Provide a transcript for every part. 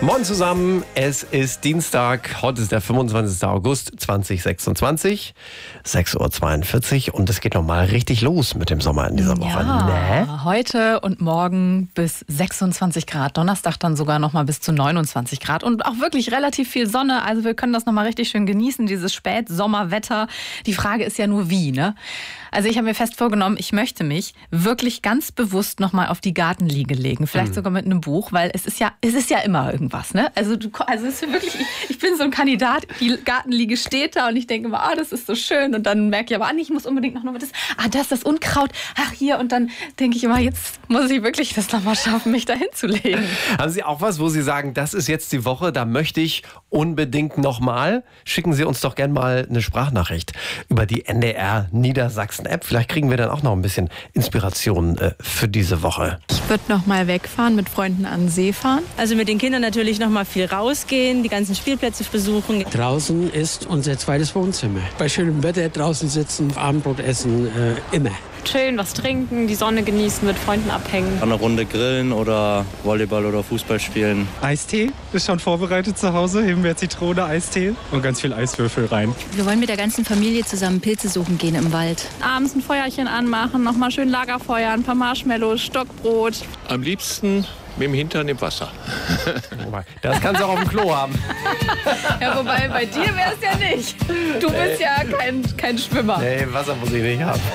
Moin zusammen, es ist Dienstag, heute ist der 25. August 2026, 6.42 Uhr und es geht nochmal richtig los mit dem Sommer in dieser Woche. Ja, heute und morgen bis 26 Grad, Donnerstag dann sogar nochmal bis zu 29 Grad und auch wirklich relativ viel Sonne, also wir können das nochmal richtig schön genießen, dieses Spätsommerwetter. Die Frage ist ja nur wie, ne? Also ich habe mir fest vorgenommen, ich möchte mich wirklich ganz bewusst nochmal auf die Gartenliege legen, vielleicht sogar mit einem Buch, weil es ist ja immer irgendwas, ne? Also es ist wirklich, ich bin so ein Kandidat, die Gartenliege steht da und ich denke immer, das ist so schön und dann merke ich aber, ich muss unbedingt noch das, das ist das Unkraut, hier und dann denke ich immer, jetzt muss ich wirklich das nochmal schaffen, mich da hinzulegen. Haben Sie auch was, wo Sie sagen, das ist jetzt die Woche, da möchte ich unbedingt nochmal? Schicken Sie uns doch gerne mal eine Sprachnachricht über die NDR Niedersachsen App. Vielleicht kriegen wir dann auch noch ein bisschen Inspiration für diese Woche. Ich würde noch mal wegfahren, mit Freunden an den See fahren. Also mit den Kindern natürlich noch mal viel rausgehen, die ganzen Spielplätze besuchen. Draußen ist unser zweites Wohnzimmer. Bei schönem Wetter draußen sitzen, Abendbrot essen, immer. Chillen, was trinken, die Sonne genießen, mit Freunden abhängen. Eine Runde grillen oder Volleyball oder Fußball spielen. Eistee ist schon vorbereitet zu Hause. Himbeer, Zitrone, Eistee und ganz viel Eiswürfel rein. Wir wollen mit der ganzen Familie zusammen Pilze suchen gehen im Wald. Abends ein Feuerchen anmachen, nochmal schön Lagerfeuer, ein paar Marshmallows, Stockbrot. Am liebsten mit dem Hintern im Wasser. Das kannst du auch auf dem Klo haben. Ja, wobei bei dir wäre es ja nicht. Du bist ja kein Schwimmer. Nee, Wasser muss ich nicht haben.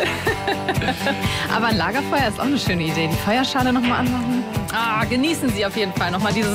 Aber ein Lagerfeuer ist auch eine schöne Idee. Die Feuerschale nochmal anmachen. Genießen Sie auf jeden Fall nochmal dieses